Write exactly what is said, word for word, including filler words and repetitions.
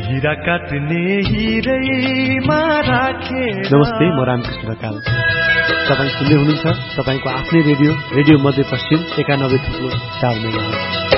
हिरा काट्ने हिरैमा राखे। नमस्ते, म रामकृष्ण ढकाल। तपाईँ सुन्दै हुनुहुन्छ तपाईको आफ्नै रेडियो रेडियो मध्यपश्चिम एकानब्बे थुप्रो चार मेगाहर्ज।